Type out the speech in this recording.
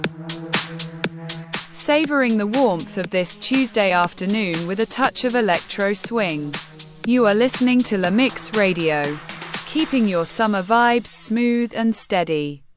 Savoring the warmth of this Tuesday afternoon with a touch of electro swing. You are listening to La Mix Radio, keeping your summer vibes smooth and steady.